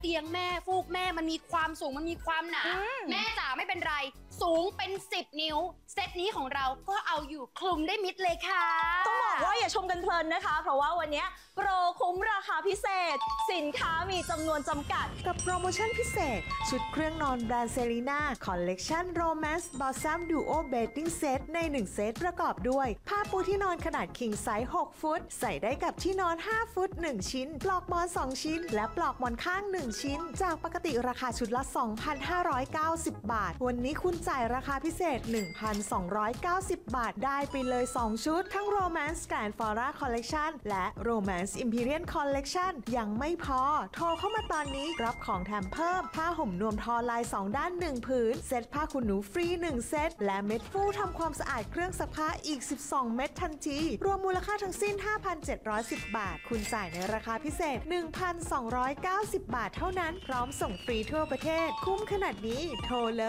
เตียงแม่ฟูกแม่มันมีความสูงมันมีความหนาแม่จ๋าไม่เป็นไรสูงเป็น10 นิ้วเซตนี้ของเราก็เอาอยู่คลุมได้มิดเลยค่ะต้องบอกว่าอย่าชมกันเพลินนะคะเพราะว่าวันนี้โปรคุ้มราคาพิเศษสินค้ามีจำนวนจำกัดกับโปรโมชั่นพิเศษชุดเครื่องนอนแบรนด์เซรีนาคอลเลกชันโรแมนส์บอสซัมดูโอเบดดิ้งเซตใน1เซตประกอบด้วยผ้าปูที่นอนขนาดคิงไซส์6ฟุตใส่ได้กับที่นอน5ฟุต1ชิ้นปลอกหมอน2ชิ้นและปลอกหมอนข้าง1ชิ้นจากปกติราคาชุดละ 2,590 บาทวันนี้คุณจ่ายราคาพิเศษ 1,290 บาทได้ไปเลย2ชุดทั้ง Romance Grand Flora Collection และ Romance Imperial Collection ยังไม่พอโทรเข้ามาตอนนี้รับของแถมเพิ่มผ้าห่มนวมทอลาย2ด้าน1ผืนเซตผ้าขนหนูฟรี1เซตและเม็ดฟูทำความสะอาดเครื่องซักผ้าอีก12เม็ดทันทีรวมมูลค่าทั้งสิ้น 5,710 บาทคุณจ่ายในราคาพิเศษ 1,290 บาทเท่านั้นพร้อมส่งฟรีทั่วประเทศคุ้มขนาดนี้โทรเลย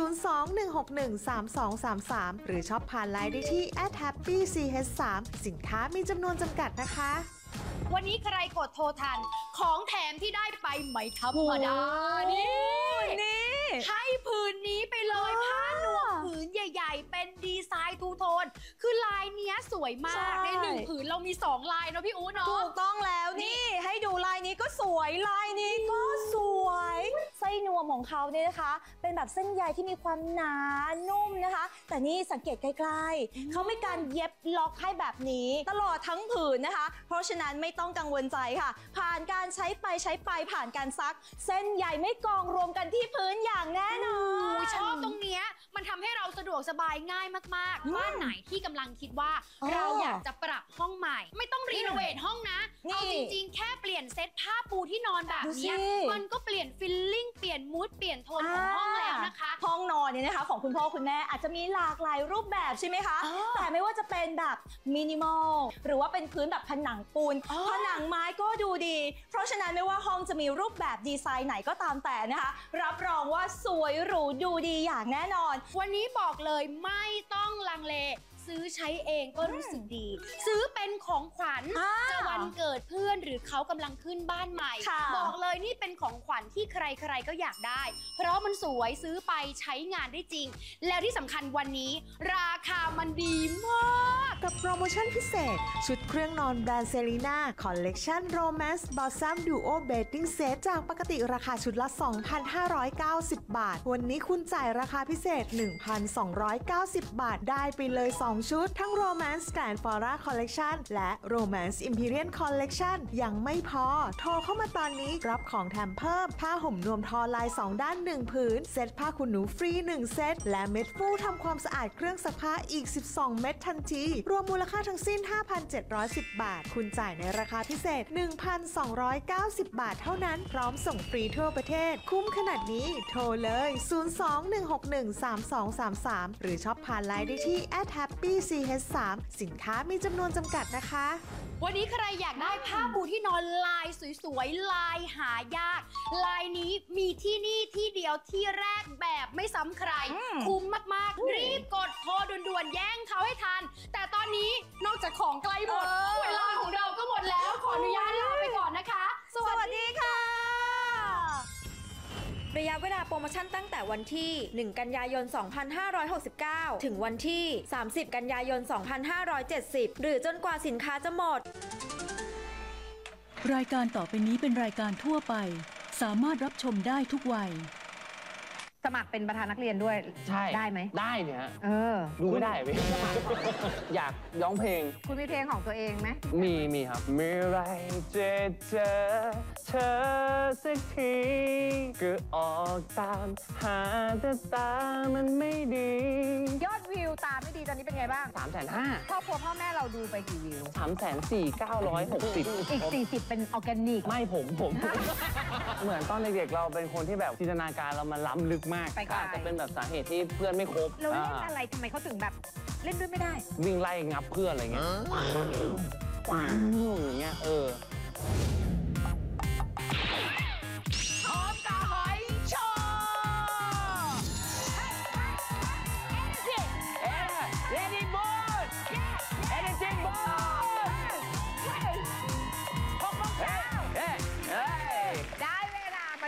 02-161-3233 หรือช็อปผ่านไลน์ได้ที่ @happych3 สินค้ามีจำนวนจำกัดนะคะวันนี้ใครกดโทรทันของแถมที่ได้ไปไม่ธรรมดานี่ให้ผืนนี้ไปเลยผ้านวมผืนใหญ่ๆเป็นดีไซน์ทูโทนคือลายเนี้ยสวยมากใน1ผืนเรามี2ลายเนาะพี่อู๋เนาะถูกต้องแล้วนี่ให้ดูลายนี้ก็สวยลายนี้ก็สวยไส้นวมของเขาเนี่ยนะคะเป็นแบบเส้นใยที่มีความหนานุ่มนะคะแต่นี่สังเกตใกล้ๆเขาไม่การเย็บล็อกให้แบบนี้ตลอดทั้งผืนนะคะเพราะฉะนั้นไม่ต้องกังวลใจค่ะผ่านการใช้ไปผ่านการซักเส้นใยไม่กองรวมกันที่พื้นอย่างแน่นอนชอบตรงเนี้ยมันทำให้เราสะดวกสบายง่ายมากๆบ้านไหนที่กำลังคิดว่าเราอยากจะปรับห้องใหม่ไม่ต้องรีโนเวทห้องนะเอาจริงๆแค่เปลี่ยนเซตผ้าปูที่นอนแบบนี้มันก็เปลี่ยนฟิลลิ่งเปลี่ยนมูดเปลี่ยนโทนของห้องแล้วนะคะห้องนอนเนี่ยนะคะของคุณพ่อคุณแม่อาจจะมีหลากหลายรูปแบบใช่ไหมคะแต่ไม่ว่าจะเป็นแบบมินิมอลหรือว่าเป็นพื้นแบบผนังปูนผนังไม้ก็ดูดีเพราะฉะนั้นไม่ว่าห้องจะมีรูปแบบดีไซน์ไหนก็ตามแต่นะคะรับรองว่าสวยหรูดูดีอย่างแน่นอนวันนี้บอกเลยไม่ต้องลังเลซื้อใช้เองก็รู้สึกดีซื้อเป็นของขวัญจะวันเกิดเพื่อนหรือเขากำลังขึ้นบ้านใหม่บอกเลยนี่เป็นของขวัญที่ใครๆก็อยากได้เพราะมันสวยซื้อไปใช้งานได้จริงแล้วที่สำคัญวันนี้ราคามันดีมากกับโปรโมชั่นพิเศษชุดเครื่องนอนแบรนด์เซรีนาคอลเลกชันโรแมนส์บอสซัมดูโอเบดดิ้งเซตจากปกติราคาชุดละ 2,590 บาทวันนี้คุณจ่ายราคาพิเศษ 1,290 บาทได้ไปเลย2ชุดทั้ง Romance Grand Flora Collection และ Romance Imperial Collection ยังไม่พอโทรเข้ามาตอนนี้รับของแถมเพิ่มผ้าห่มนวมทอลาย2ด้าน1ผืนเซตผ้าขนหนูฟรี1เซตและเม็ดฟูทำความสะอาดเครื่องซักผ้าอีก12เม็ดทันทีรวมมูลค่าทั้งสิ้น 5,710 บาทคุณจ่ายในราคาพิเศษ 1,290 บาทเท่านั้นพร้อมส่งฟรีทั่วประเทศคุ้มขนาดนี้โทรเลย 02-161-3233 หรือช็อปผ่านไลน์ได้ที่ @happych3 สินค้ามีจำนวนจำกัดนะคะวันนี้ใครอยากได้ผ้าปูที่นอนลายสวยๆลายหายากลายนี้มีที่นี่ที่เดียวที่แรกแบบไม่ซ้ำใครคุ้มมากๆรีบกดโทรด่วนๆแย่งเขาให้ทันแต่ตอนนี้นอกจากของใกล้หมดเวลาของเราก็หมดแล้วขออนุญาตลาไปก่อนนะคะสวัสดีค่ะระยะเวลาโปรโมชั่นตั้งแต่วันที่ 1 กันยายน 2569 ถึงวันที่ 30 กันยายน 2570 หรือจนกว่าสินค้าจะหมดรายการต่อไปนี้เป็นรายการทั่วไปสามารถรับชมได้ทุกวัยสมัครเป็นประธานนักเรียนด้วยใช่ได้ไหมได้เนี่ยฮะดูไม่ได้พี่ อยากร้องเพลงคุณมีเพลงของตัวเองไหมมีครับเมื่อไรจะเจอเธอสักทีก็ออกตามหาแต่ตามันไม่ดียอดวิวตามไม่ดีตอนนี้เป็นไงบ้าง 350,000 ครอบครัวพ่อแม่เราดูไปกี่วิว 3,490,960 อีก40เป็นออร์แกนิกไม่ผม เหมือนตอนเด็กๆเราเป็นคนที่แบบจินตนาการเรามันล้ำลึกมากอาจจะเป็นแบบสาเหตุที่เพื่อนไม่ครบเราเล่นอะไรทำไมเขาถึงแบบเล่นด้วยไม่ได้วิ่งไล่งับเพื่อนอะไรเงี้ยอย่างเงี้ย